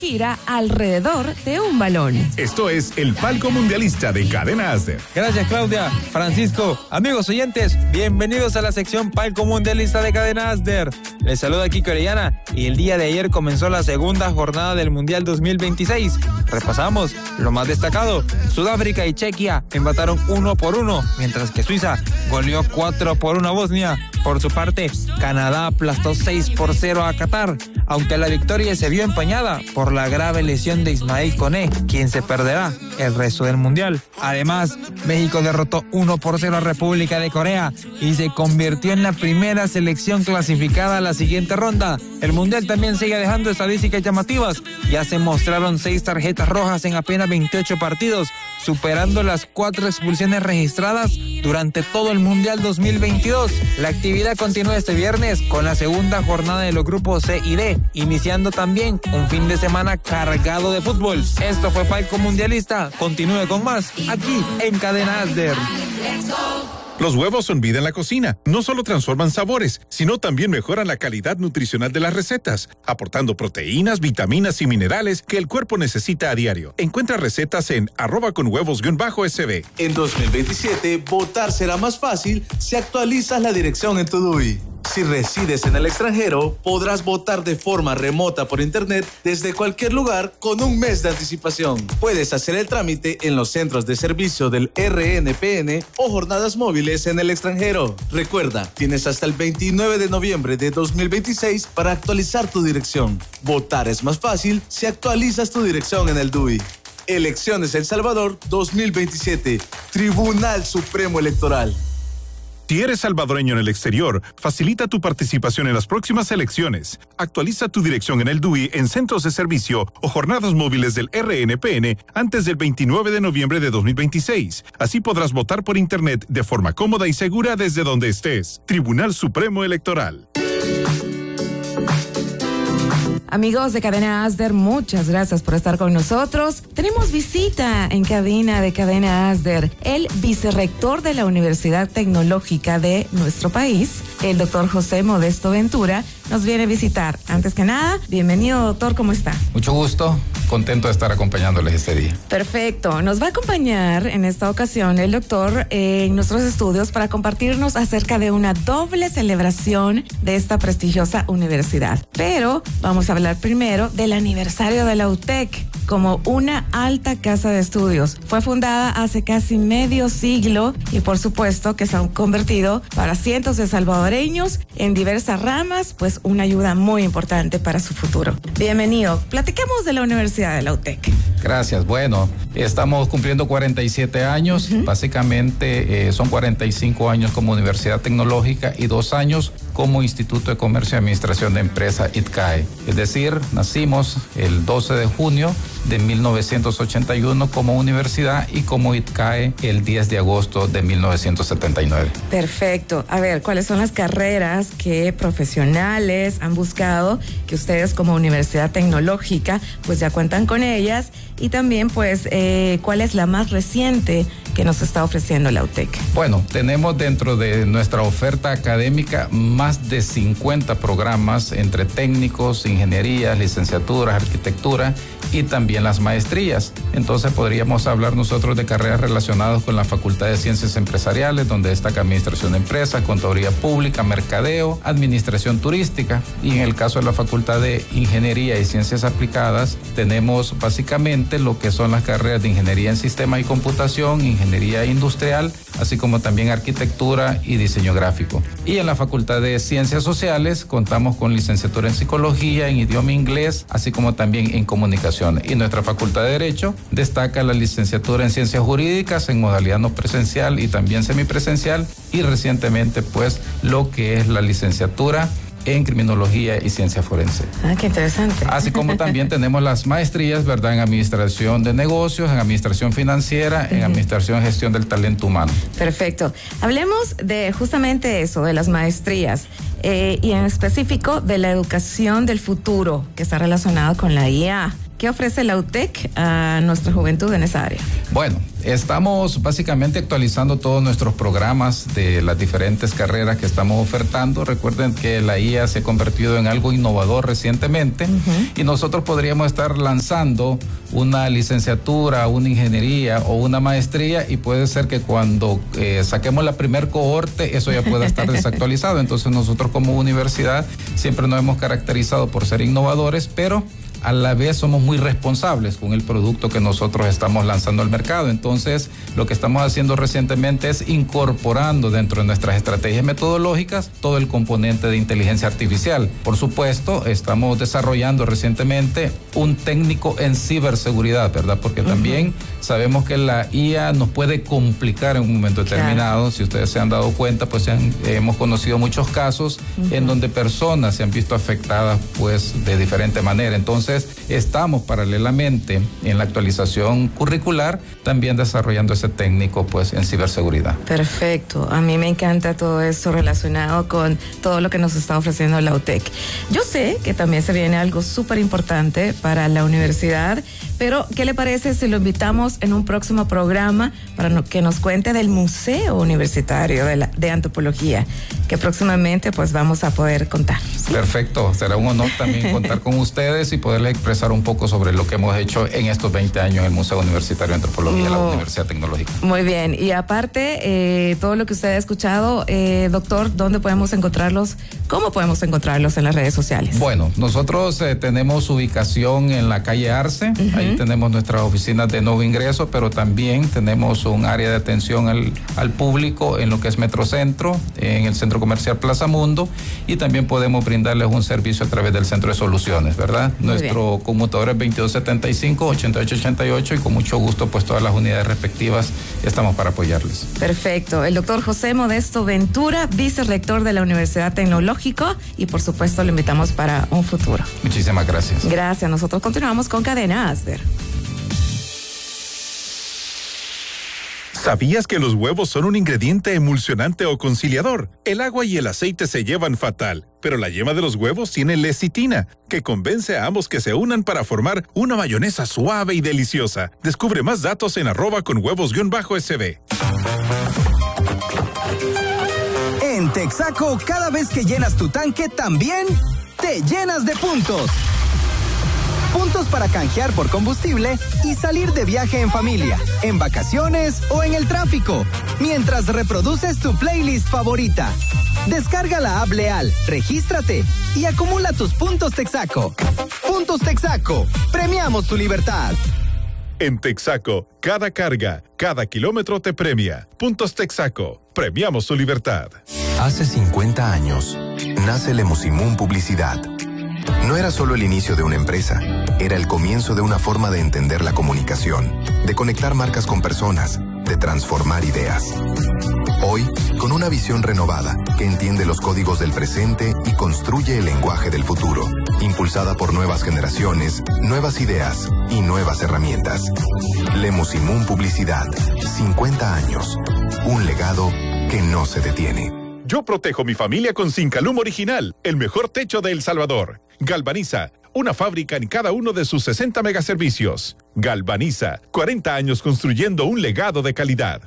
gira alrededor de un balón. Esto es el Palco Mundialista de Cadena Asder. Gracias, Claudia. Francisco, amigos oyentes, bienvenidos a la sección Palco Mundialista de Cadena Asder. Les saluda Kiko Orellana y el día de ayer comenzó la segunda jornada del Mundial 2026. Repasamos lo más destacado. Sudáfrica y Chequia empataron 1-1, mientras que Suiza goleó 4-1 a Bosnia. Por su parte, Canadá aplastó 6-0 a Qatar, aunque la victoria se vio empañada por la grave lesión de Ismael Koné, quien se perderá el resto del Mundial. Además, México derrotó 1-0 a República de Corea y se convirtió en la primera selección clasificada a la siguiente ronda. El Mundial también sigue dejando estadísticas llamativas. Ya se mostraron 6 tarjetas rojas en apenas 28 partidos, superando las 4 expulsiones registradas durante todo el Mundial 2022. La actividad continúa este viernes con la segunda jornada de los grupos C y D, iniciando también un fin de semana cargado de fútbol. Esto fue Palco Mundialista. Continúe con más aquí en Cadena Asder. Los huevos son vida en la cocina. No solo transforman sabores, sino también mejoran la calidad nutricional de las recetas, aportando proteínas, vitaminas y minerales que el cuerpo necesita a diario. Encuentra recetas en @conhuevos_sb. En 2027, votar será más fácil si actualizas la dirección en tu DUI. Si resides en el extranjero, podrás votar de forma remota por internet desde cualquier lugar con un mes de anticipación. Puedes hacer el trámite en los centros de servicio del RNPN o jornadas móviles en el extranjero. Recuerda, tienes hasta el 29 de noviembre de 2026 para actualizar tu dirección. Votar es más fácil si actualizas tu dirección en el DUI. Elecciones El Salvador 2027. Tribunal Supremo Electoral. Si eres salvadoreño en el exterior, facilita tu participación en las próximas elecciones. Actualiza tu dirección en el DUI en centros de servicio o jornadas móviles del RNPN antes del 29 de noviembre de 2026. Así podrás votar por internet de forma cómoda y segura desde donde estés. Tribunal Supremo Electoral. Amigos de Cadena Asder, muchas gracias por estar con nosotros. Tenemos visita en cabina de Cadena Asder. El vicerrector de la Universidad Tecnológica de nuestro país, el doctor José Modesto Ventura, nos viene a visitar. Antes que nada, bienvenido, doctor, ¿cómo está? Mucho gusto, contento de estar acompañándoles este día. Perfecto, nos va a acompañar en esta ocasión el doctor en nuestros estudios para compartirnos acerca de una doble celebración de esta prestigiosa universidad. Pero vamos a hablar primero del aniversario de la UTEC como una alta casa de estudios. Fue fundada hace casi medio siglo y por supuesto que se han convertido para cientos de salvadoreños en diversas ramas, pues una ayuda muy importante para su futuro. Bienvenido. Platiquemos de la Universidad de la UTEC. Gracias. Bueno, estamos cumpliendo 47 años. Básicamente son 45 años como Universidad Tecnológica y 2 años como Instituto de Comercio y Administración de Empresa, ITCAE. Es decir, nacimos el 12 de junio de 1981 como universidad y como ITCAE el 10 de agosto de 1979. Perfecto. A ver, ¿cuáles son las carreras que profesionales han buscado que ustedes como Universidad Tecnológica pues ya cuentan con ellas? Y también pues, ¿cuál es la más reciente que nos está ofreciendo la UTEC? Bueno, tenemos dentro de nuestra oferta académica más de 50 programas entre técnicos, ingenierías, licenciaturas, arquitectura y también las maestrías. Entonces podríamos hablar nosotros de carreras relacionadas con la Facultad de Ciencias Empresariales, donde destaca Administración de Empresas, Contaduría Pública, Mercadeo, Administración Turística. Y en el caso de la Facultad de Ingeniería y Ciencias Aplicadas, tenemos básicamente lo que son las carreras de Ingeniería en Sistemas y Computación, Ingeniería Industrial, así como también Arquitectura y Diseño Gráfico. Y en la Facultad de Ciencias Sociales contamos con licenciatura en Psicología, en Idioma Inglés, así como también en Comunicación. Y nuestra Facultad de Derecho destaca la licenciatura en Ciencias Jurídicas en modalidad no presencial y también semipresencial, y recientemente pues lo que es la licenciatura en Criminología y Ciencia Forense. Ah, qué interesante. Así como también tenemos las maestrías, ¿verdad?, en Administración de Negocios, en Administración Financiera, en Administración y Gestión del Talento Humano. Perfecto. Hablemos de justamente eso, de las maestrías, y en específico de la educación del futuro, que está relacionado con la IA. ¿qué ofrece la UTEC a nuestra juventud en esa área? Bueno, estamos básicamente actualizando todos nuestros programas de las diferentes carreras que estamos ofertando. Recuerden que la IA se ha convertido en algo innovador recientemente y nosotros podríamos estar lanzando una licenciatura, una ingeniería o una maestría y puede ser que cuando saquemos la primer cohorte eso ya pueda estar desactualizado. Entonces nosotros como universidad siempre nos hemos caracterizado por ser innovadores, pero a la vez somos muy responsables con el producto que nosotros estamos lanzando al mercado. Entonces, lo que estamos haciendo recientemente es incorporando dentro de nuestras estrategias metodológicas todo el componente de inteligencia artificial. Por supuesto, estamos desarrollando recientemente un técnico en ciberseguridad, ¿verdad? Porque también sabemos que la IA nos puede complicar en un momento determinado. Claro. Si ustedes se han dado cuenta, pues hemos conocido muchos casos en donde personas se han visto afectadas pues de diferente manera. Entonces, estamos paralelamente en la actualización curricular también desarrollando ese técnico pues en ciberseguridad. Perfecto, a mí me encanta todo esto relacionado con todo lo que nos está ofreciendo la UTEC. Yo sé que también se viene algo súper importante para la universidad, pero ¿qué le parece si lo invitamos en un próximo programa para que nos cuente del Museo Universitario de Antropología, que próximamente pues vamos a poder contar? ¿Sí? Perfecto, será un honor también contar con ustedes y poderles expresar un poco sobre lo que hemos hecho en estos 20 años en el Museo Universitario de Antropología de la Universidad Tecnológica. Muy bien, y aparte, todo lo que usted ha escuchado, doctor, ¿dónde podemos encontrarlos? ¿Cómo podemos encontrarlos en las redes sociales? Bueno, nosotros tenemos ubicación en la calle Arce, ahí tenemos nuestras oficinas de nuevo ingreso, pero también tenemos un área de atención al público en lo que es Metrocentro, en el Centro Comercial Plaza Mundo, y también podemos brindarles un servicio a través del Centro de Soluciones, ¿verdad? Nuestro conmutador es 2275-8888 y con mucho gusto pues todas las unidades respectivas estamos para apoyarles. Perfecto. El doctor José Modesto Ventura, vicerrector de la Universidad Tecnológica, y por supuesto lo invitamos para un futuro. Muchísimas gracias. Gracias. Nosotros continuamos con Cadena Asder. ¿Sabías que los huevos son un ingrediente emulsionante o conciliador? El agua y el aceite se llevan fatal, pero la yema de los huevos tiene lecitina, que convence a ambos que se unan para formar una mayonesa suave y deliciosa. Descubre más datos en @conhuevos_sb. En Texaco, cada vez que llenas tu tanque, también te llenas de puntos. Puntos para canjear por combustible y salir de viaje en familia, en vacaciones o en el tráfico, mientras reproduces tu playlist favorita. Descarga la app Leal, regístrate y acumula tus puntos Texaco. Puntos Texaco, premiamos tu libertad. En Texaco, cada carga, cada kilómetro te premia. Puntos Texaco, premiamos tu libertad. Hace 50 años, nace Lemusimún Publicidad. No era solo el inicio de una empresa, era el comienzo de una forma de entender la comunicación, de conectar marcas con personas, de transformar ideas. Hoy, con una visión renovada que entiende los códigos del presente y construye el lenguaje del futuro, impulsada por nuevas generaciones, nuevas ideas y nuevas herramientas. Lemusimún Publicidad, 50 años, un legado que no se detiene. Yo protejo mi familia con Zincalum Original, el mejor techo de El Salvador. Galvaniza, una fábrica en cada uno de sus 60 megaservicios. Galvaniza, 40 años construyendo un legado de calidad.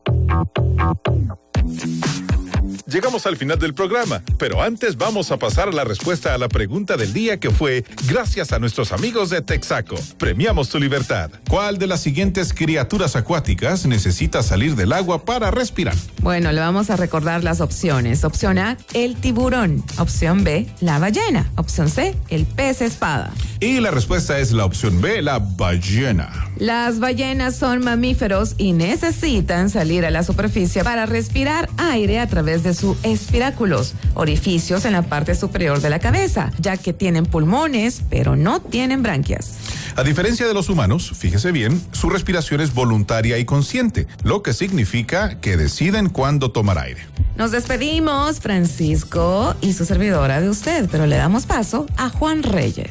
Llegamos al final del programa, pero antes vamos a pasar a la respuesta a la pregunta del día, que fue gracias a nuestros amigos de Texaco. Premiamos tu libertad. ¿Cuál de las siguientes criaturas acuáticas necesita salir del agua para respirar? Bueno, le vamos a recordar las opciones. Opción A, el tiburón. Opción B, la ballena. Opción C, el pez espada. Y la respuesta es la opción B, la ballena. Las ballenas son mamíferos y necesitan salir a la superficie para respirar aire a través de sus espiráculos, orificios en la parte superior de la cabeza, ya que tienen pulmones, pero no tienen branquias. A diferencia de los humanos, fíjese bien, su respiración es voluntaria y consciente, lo que significa que deciden cuándo tomar aire. Nos despedimos, Francisco, y su servidora de usted, pero le damos paso a Juan Reyes.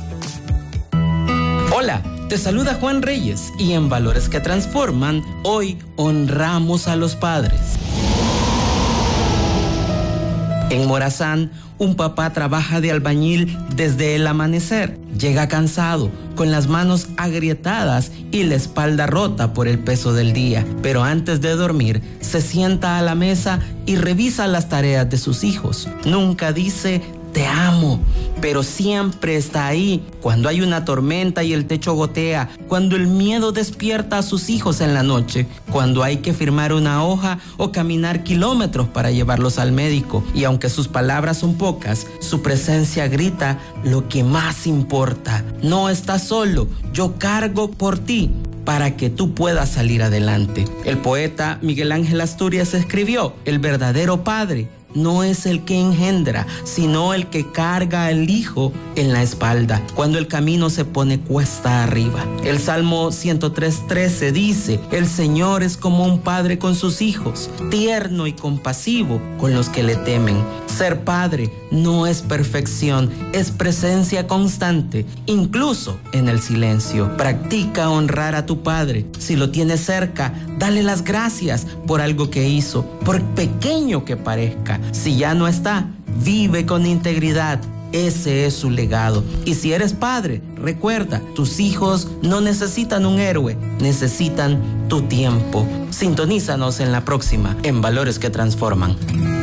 Hola, te saluda Juan Reyes y en Valores que Transforman, hoy honramos a los padres. En Morazán, un papá trabaja de albañil desde el amanecer. Llega cansado, con las manos agrietadas y la espalda rota por el peso del día, pero antes de dormir se sienta a la mesa y revisa las tareas de sus hijos. Nunca dice te amo, pero siempre está ahí cuando hay una tormenta y el techo gotea, cuando el miedo despierta a sus hijos en la noche, cuando hay que firmar una hoja o caminar kilómetros para llevarlos al médico. Y aunque sus palabras son pocas, su presencia grita lo que más importa. No estás solo, yo cargo por ti para que tú puedas salir adelante. El poeta Miguel Ángel Asturias escribió: el verdadero padre no es el que engendra, sino el que carga al hijo en la espalda cuando el camino se pone cuesta arriba. El Salmo 103:13 dice: el Señor es como un padre con sus hijos, tierno y compasivo con los que le temen. Ser padre no es perfección, es presencia constante, incluso en el silencio. Practica honrar a tu padre. Si lo tienes cerca, dale las gracias por algo que hizo, por pequeño que parezca. Si ya no está, vive con integridad. Ese es su legado. Y si eres padre, recuerda, tus hijos no necesitan un héroe, necesitan tu tiempo. Sintonízanos en la próxima, en Valores que Transforman.